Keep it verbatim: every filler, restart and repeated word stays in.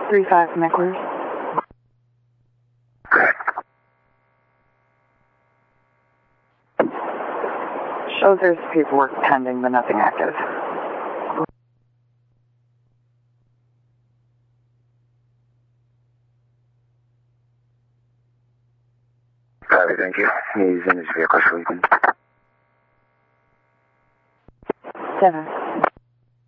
three five Micklers. Shows there's paperwork pending, but nothing active. Copy, thank you. He's in his vehicle sleeping. Seven.